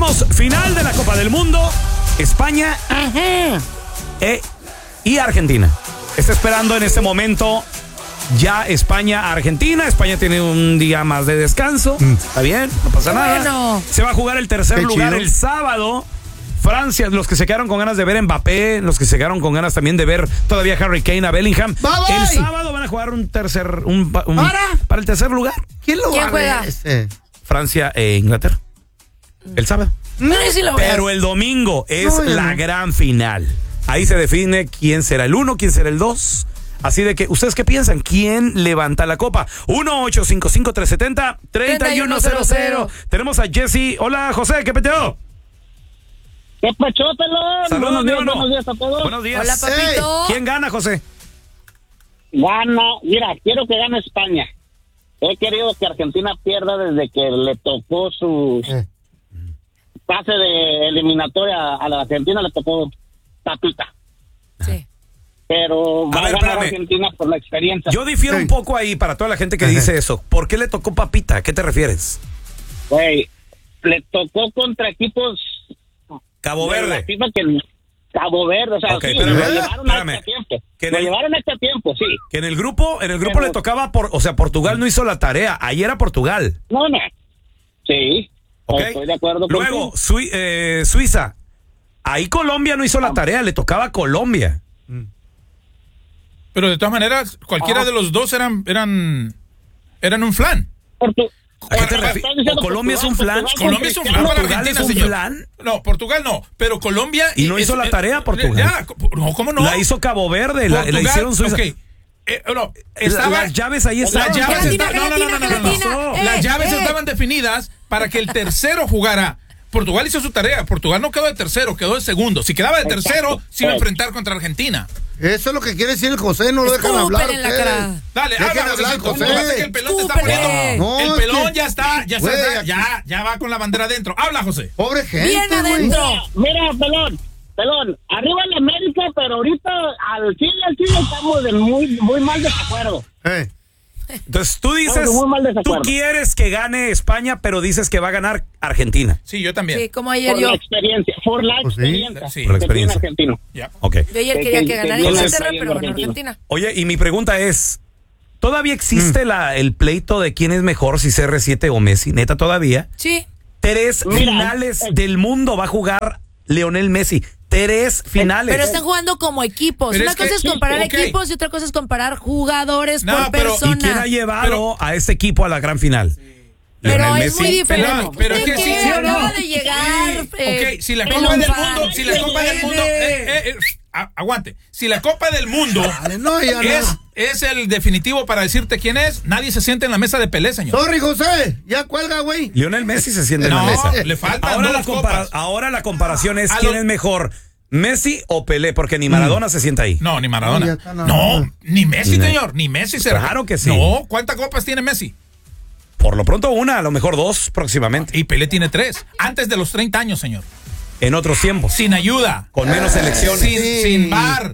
Tenemos final de la Copa del Mundo. España y Argentina. Está esperando en este momento ya España-Argentina. España tiene un día más de descanso. Está bien, no pasa nada. Bueno. Se va a jugar el tercer lugar el sábado. Francia, los que se quedaron con ganas de ver a Mbappé, los que se quedaron con ganas también de ver todavía a Harry Kane, a Bellingham. Bye. El sábado van a jugar para el tercer lugar. ¿Quién juega? Francia e Inglaterra. El sábado. Pero el domingo es la gran final. Ahí se define quién será el 1, quién será el 2. Así de que, ¿ustedes qué piensan? ¿Quién levanta la copa? 1-855-370-3100. Tenemos a Jesse. Hola, José, ¿qué peteo? ¿Qué pacho, pelón? Saludos, buenos días a todos. Buenos días. Hola, papito. ¿Quién gana, José? Mira, quiero que gane España. He querido que Argentina pierda desde que le tocó su pase de eliminatoria a la Argentina, le tocó Papita. Sí. Pero va a ganar Argentina por la experiencia. Yo difiero un poco ahí para toda la gente que dice eso. ¿Por qué le tocó Papita? ¿A qué te refieres? Güey, le tocó contra equipos Cabo Verde. Cabo Verde, o sea, Okay, sí, espérame, lo llevaron a este tiempo. Lo llevaron a este tiempo, sí. Que en el grupo le tocaba Portugal no hizo la tarea. Ahí era Portugal. No. Sí. Okay. Estoy de acuerdo. Luego, Suiza. Ahí Colombia no hizo la tarea, le tocaba a Colombia. Pero de todas maneras, cualquiera de los dos eran un flan. ¿A qué te refieres? ¿Colombia es un flan? Colombia es un flan para ¿Portugal Argentina, es un señor. flan? No, Portugal no, pero Colombia... ¿Y no hizo la tarea Portugal? No, ¿cómo no? La hizo Cabo Verde, la hicieron Suiza. Okay. Las llaves ahí estaban. Las llaves estaban definidas para que el tercero jugara. Portugal hizo su tarea. Portugal no quedó de tercero, quedó de segundo. Si quedaba de tercero, se iba a enfrentar contra Argentina. Eso es lo que quiere decir el José, no lo dejan hablar. En la cara. Dale, habla, José. Que el pelón te está poniendo. No, el pelón ya está, ya va con la bandera adentro. Habla, José. Pobre gente. Bien adentro. Mira, pelón, arriba en América, pero ahorita al Chile estamos de muy mal desacuerdo. Entonces tú dices, tú quieres que gane España, pero dices que va a ganar Argentina. Sí, yo también. Sí, como ayer Por la experiencia. Por la experiencia. Argentino. Okay. Yo ayer quería que ganara Inglaterra, pero ganó Argentina. Oye, y mi pregunta es, ¿todavía existe el pleito de quién es mejor, si CR7 o Messi? ¿Neta todavía? Sí. 3 finales del mundo va a jugar Lionel Messi. 3 finales. Pero están jugando como equipos. Una cosa es comparar equipos y otra cosa es comparar jugadores por persona. ¿Y quién ha llevado a ese equipo a la gran final? Pero es muy diferente. Pero es que sí, acaba de llegar. Si la Copa del Mundo, aguante. Si la Copa del Mundo es el definitivo para decirte quién es, nadie se siente en la mesa de Pelé, señor. Sorry, José, ya cuelga, güey. Lionel Messi se siente en la mesa. Le falta ahora la comparación es quién es mejor, Messi o Pelé, porque ni Maradona se sienta ahí. No, ni Maradona. No, ni Messi, señor. Ni Messi será. Claro que sí. No, ¿cuántas copas tiene Messi? Por lo pronto una, a lo mejor 2 próximamente. Y Pelé tiene 3. Antes de los 30 años, señor. En otros tiempos. Sin ayuda. Con menos selecciones. Sin bar.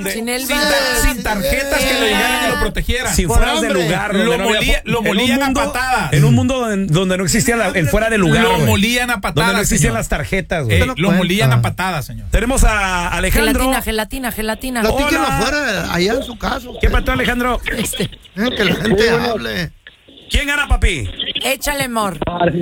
Sin tarjetas que lo llegaran y lo protegieran. Sin fuera de lugar. Lo molían a patadas. En un mundo donde no existía el fuera de lugar. Lo molían a patadas. Donde no existían las tarjetas, güey. Lo molían a patadas, señor. Tenemos a Alejandro. Gelatina. Platíquenlo afuera, allá en su caso. ¿Qué pasó, Alejandro? Que la gente hable. ¿Quién gana, papi? Échale, amor.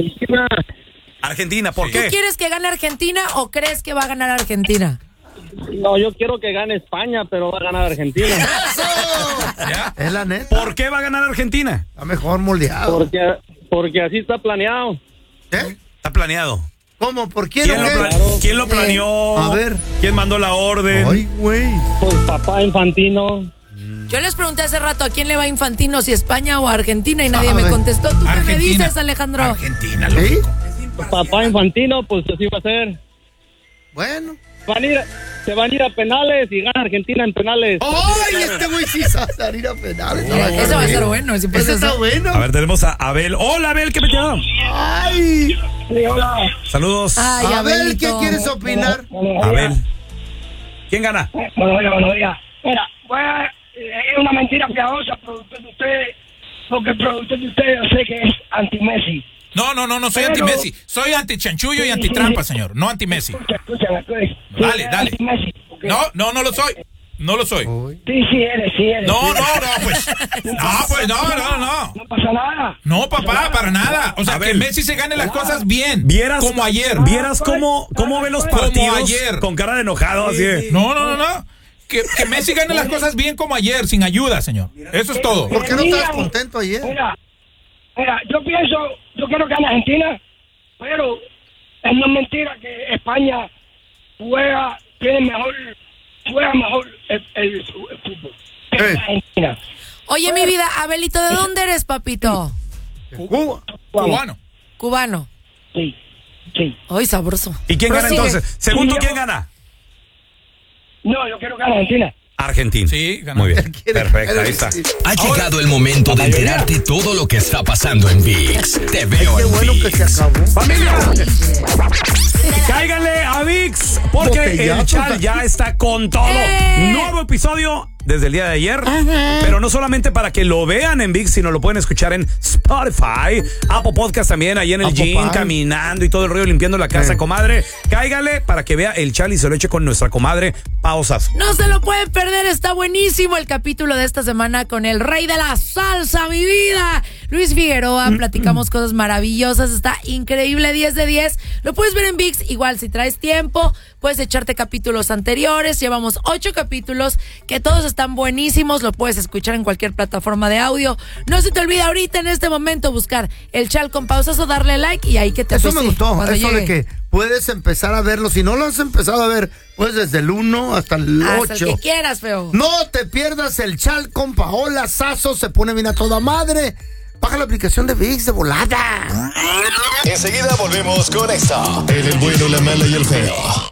Argentina, ¿por ¿Tú qué? quieres que gane Argentina o crees que va a ganar Argentina? No, yo quiero que gane España, pero va a ganar Argentina. ¿Ya? Es la neta. ¿Por qué va a ganar Argentina? Está mejor moldeado. Porque así está planeado. ¿Qué? Está planeado. ¿Cómo? ¿Por quién? ¿Quién lo planeó? A ver. ¿Quién mandó la orden? Ay, güey. Pues papá Infantino. Yo les pregunté hace rato a quién le va Infantino, si España o Argentina, y nadie me contestó. ¿Tú qué me dices, Alejandro? Argentina, lógico. Papá Infantino, pues así va a ser. Bueno. Se van a ir a penales y gana Argentina en penales. ¡Ay, este güey sí sabe ir a penales! Eso va a ser bueno. Si Ese está bueno. A ver, tenemos a Abel. Hola, Abel, ¿qué me te llama? ¡Ay! Sí, hola. Saludos. Ay, Abel, ¿qué quieres opinar? Abel. ¿Quién gana? Buenos días. Mira, es una mentira piadosa, productor de ustedes, porque el productor de ustedes yo sé que es anti-Messi. No soy anti-Messi. Soy anti-chanchullo y anti-trampa, señor. No anti-Messi. Escucha. Dale. No lo soy. No lo soy. Sí eres. No, pues. No pasa nada. No, papá, para nada. O sea, que Messi se gane las cosas bien. Como ayer. ¿Vieras cómo ve los partidos? Como ayer. Con cara de enojado, así. No. Que Messi gane las cosas bien como ayer, sin ayuda, señor. Eso es todo. ¿Por qué no estabas contento ayer? Mira, yo quiero que gane Argentina, pero es no mentira que España juega mejor el fútbol que Argentina. Oye, mi vida, Abelito, ¿de dónde eres, papito? Cubano. Sí. Ay, sabroso. ¿Y quién gana entonces? Según tú, ¿quién gana? No, yo quiero que gane Argentina. Argentina. Sí, ganó. Muy bien. Perfecto, ahí está. Ha llegado el momento de enterarte todo lo que está pasando en ViX. Te veo en bueno ViX. que se acabó. ¡Familia! Cáiganle a ViX porque el Chal ya está con todo. Nuevo episodio desde el día de ayer. Pero no solamente para que lo vean en ViX, sino lo pueden escuchar en Spotify, Apple Podcast también, ahí en el gym, caminando y todo el rollo, limpiando la casa, comadre. Cáigale para que vea el Chal y se lo eche con nuestra comadre Pausas. No se lo pueden perder, está buenísimo el capítulo de esta semana con el rey de la salsa, mi vida, Luis Figueroa. Platicamos cosas maravillosas, está increíble, 10 de 10. Lo puedes ver en ViX, igual si traes tiempo, puedes echarte capítulos anteriores. Llevamos 8 capítulos que todos están buenísimos, lo puedes escuchar en cualquier plataforma de audio. No se te olvide ahorita en este momento buscar el Chal con Pausas o darle like y ahí que te Eso me gustó, eso llegue. de que puedes empezar a verlo. Si no lo has empezado a ver, pues desde el 1 hasta el 8. Hasta el que quieras, feo. No te pierdas el Chal con Paola Sazo, se pone bien a toda madre. Baja la aplicación de ViX de volada. Enseguida volvemos con esto. El bueno, la mala y el feo.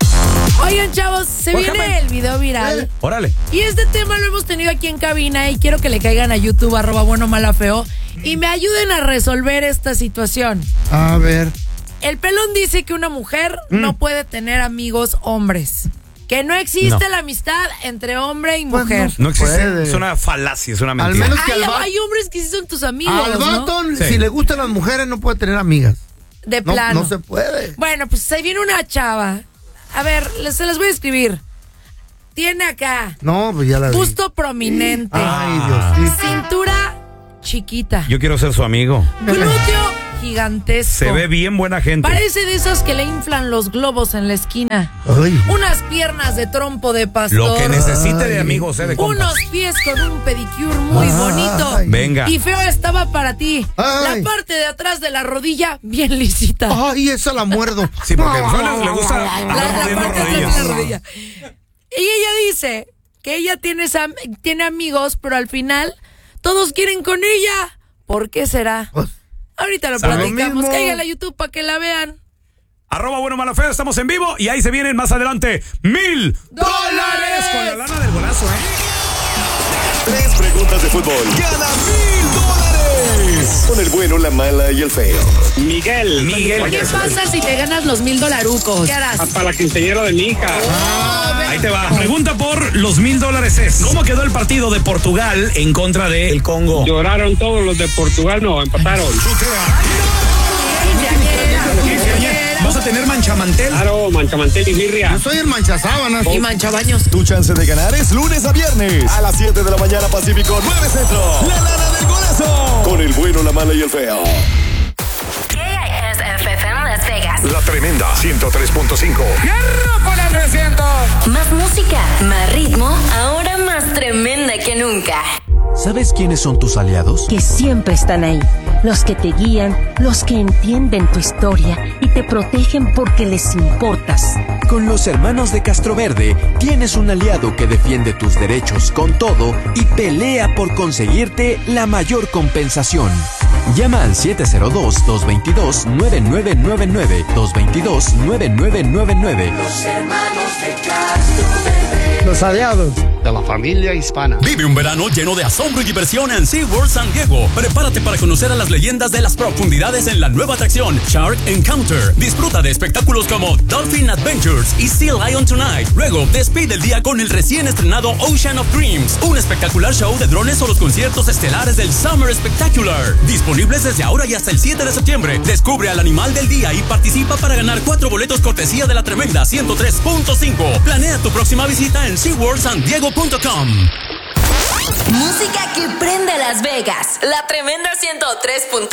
Oigan, chavos, se viene el video viral. Órale. Y este tema lo hemos tenido aquí en cabina y quiero que le caigan a YouTube, @buenomala_feo, y me ayuden a resolver esta situación. A ver. El pelón dice que una mujer no puede tener amigos hombres. Que no existe la amistad entre hombre y mujer. No existe. Puede. Es una falacia, es una mentira. Al menos que Hay hombres que sí son tus amigos, al vato, ¿no? si le gustan las mujeres, no puede tener amigas. De plano. No se puede. Bueno, pues se viene una chava. A ver, se las voy a escribir. Tiene acá No, pues ya la vi. busto prominente. Ay, Diosito. Cintura chiquita. Yo quiero ser su amigo. Glúteo gigantesco. Se ve bien buena gente. Parece de esos que le inflan los globos en la esquina. Ay. Unas piernas de trompo de pastor. Lo que necesite de amigos, de compas. Unos pies con un pedicure muy bonito. Venga. Y feo estaba para ti. Ay. La parte de atrás de la rodilla bien lisita. Ay, esa la muerdo. Sí, porque a Feo le gusta La andar parte mordiendo de atrás de rodillas. la rodilla. Y ella dice que ella tiene amigos, pero al final todos quieren con ella. ¿Por qué será? Pues, Ahorita lo ¿sabe? platicamos. Lo mismo. Cáiganle a YouTube para que la vean. @buenomala_feo, estamos en vivo y ahí se vienen más adelante $1,000 con la lana del golazo, 3 preguntas de fútbol. Gana $1,000 con el bueno, la mala y el feo. Miguel. ¿Qué pasa si te ganas los $1,000? ¿Qué harás? Para la quinceañera de mi hija. Ahí te va. Pregunta por los $1,000 es: ¿cómo quedó el partido de Portugal en contra de el Congo? Lloraron todos los de Portugal, no, empataron. ¿Vas a tener manchamantel? Claro, manchamantel y birria. yo soy el manchasábanas. Y manchabaños. Tu chance de ganar es lunes a viernes a las 7 de la mañana Pacífico, 9 Centro. La lana del golazo con el bueno, la mala y el feo. KISFM Las Vegas. La tremenda 103.5. Más música, más ritmo, ahora más tremenda que nunca. ¿Sabes quiénes son tus aliados? Que siempre están ahí, los que te guían, los que entienden tu historia y te protegen porque les importas. Con los hermanos de Castroverde tienes un aliado que defiende tus derechos con todo y pelea por conseguirte la mayor compensación. Llama al 702-222-9999, 222-9999. Los aliados. de la familia hispana. Vive un verano lleno de asombro y diversión en SeaWorld San Diego. Prepárate para conocer a las leyendas de las profundidades en la nueva atracción Shark Encounter. Disfruta de espectáculos como Dolphin Adventures y Sea Lion Tonight. Luego, despide el día con el recién estrenado Ocean of Dreams, un espectacular show de drones o los conciertos estelares del Summer Spectacular. Disponibles desde ahora y hasta el 7 de septiembre. Descubre al animal del día y participa para ganar 4 boletos cortesía de la tremenda 103.5. Planea tu próxima visita en SeaWorldSanDiego.com. Música que prende Las Vegas. La tremenda 103.5.